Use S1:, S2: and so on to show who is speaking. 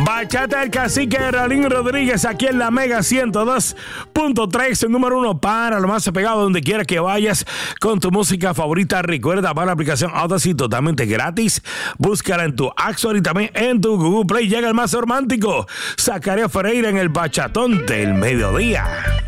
S1: Bachata del cacique Raulín Rodríguez aquí en la Mega 102.3, el número 1 para lo más pegado donde quiera que vayas con tu música favorita. Recuerda, para la aplicación Audacity totalmente gratis. Búscala en tu App Store y también en tu Google Play. Llega el más romántico, Zacarías Ferreira en el Bachatón del Mediodía.